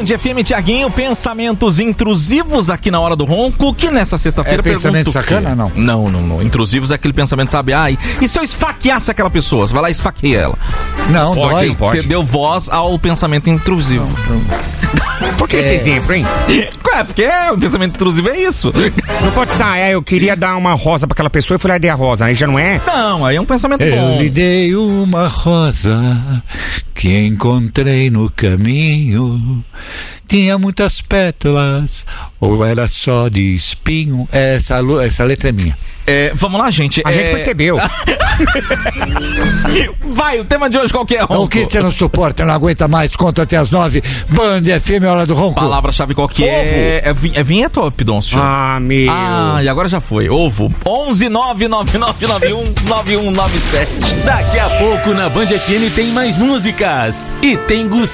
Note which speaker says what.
Speaker 1: Band FM, Tiaguinho, pensamentos intrusivos aqui na hora do ronco, que nessa sexta-feira
Speaker 2: pensamento sacana, não?
Speaker 1: Não. Intrusivos é aquele pensamento, sabe? Ai, e se eu esfaqueasse aquela pessoa? Você vai lá e esfaqueia ela.
Speaker 2: Não, pode.
Speaker 1: Você deu voz ao pensamento intrusivo.
Speaker 3: Por que esse exemplo, hein?
Speaker 1: Porque o pensamento intrusivo é isso.
Speaker 3: Não pode sair, eu queria dar uma rosa pra aquela pessoa e fui lá e dei a rosa, aí já não é?
Speaker 1: Não, aí é um pensamento bom.
Speaker 2: Eu lhe dei uma rosa que encontrei no caminho. Tinha muitas pétalas, ou era só de espinho. Essa letra é minha.
Speaker 1: Vamos lá, gente.
Speaker 3: A gente percebeu.
Speaker 1: Vai, o tema de hoje qual que é, Ronco?
Speaker 2: O que você não suporta, não aguenta mais, conta até as 9. Band FM, hora do ronco.
Speaker 1: Palavra-chave qual que é? É vinheta ou Pidoncio?
Speaker 3: Ah, meu.
Speaker 1: E agora já foi. Ovo. 11999919197.
Speaker 4: Daqui a pouco na Band FM tem mais músicas. E tem Gustavo